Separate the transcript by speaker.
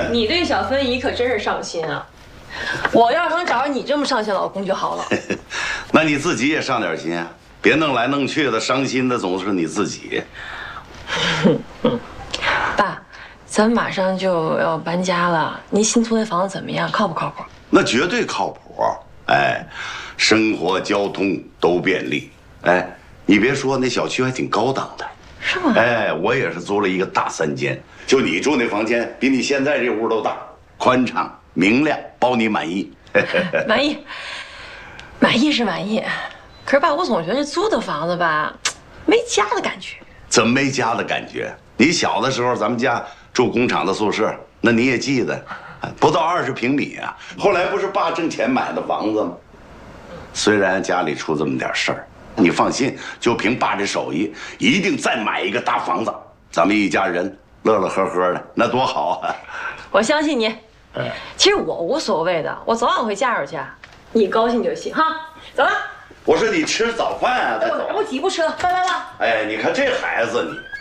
Speaker 1: 你对小芬姨可真是上心啊！我要是能找着你这么上心老公就好了。
Speaker 2: 那你自己也上点心啊，别弄来弄去的，伤心的总是你自己。
Speaker 1: 爸，咱们马上就要搬家了，您新租那房子怎么样？靠不靠谱？
Speaker 2: 那绝对靠谱。哎，生活交通都便利。哎，你别说，那小区还挺高档的。
Speaker 1: 是吗？
Speaker 2: 哎，我也是租了一个大3间，就你住那房间比你现在这屋都大，宽敞明亮，包你满意。
Speaker 1: 满意，满意是满意，可是爸，我总觉得这租的房子吧，没家的感觉。
Speaker 2: 怎么没家的感觉？你小的时候咱们家住工厂的宿舍，那你也记得，不到20平米啊。后来不是爸挣钱买的房子吗？虽然家里出这么点事儿，你放心，就凭爸这手艺，一定再买一个大房子，咱们一家人乐乐呵呵的，那多好啊！
Speaker 1: 我相信你。其实我无所谓的，我早晚会嫁出去，你高兴就行哈。走了。
Speaker 2: 我说你吃早饭啊，再走。
Speaker 1: 我挤不吃了，拜拜了。
Speaker 2: 哎，你看这孩子你。